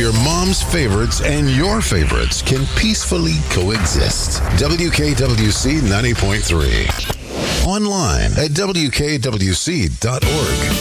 where mom's favorites and your favorites can peacefully coexist. WKWC 90.3. Online at WKWC.org.